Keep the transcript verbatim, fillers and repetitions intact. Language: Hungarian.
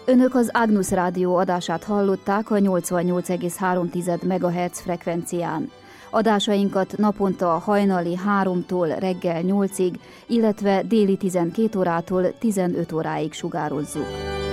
Önök az Agnus Rádió adását hallották a nyolcvannyolc egész három megahertz frekvencián. Adásainkat naponta hajnali háromtól reggel nyolcig, illetve déli tizenkét órától tizenöt óráig sugározzuk.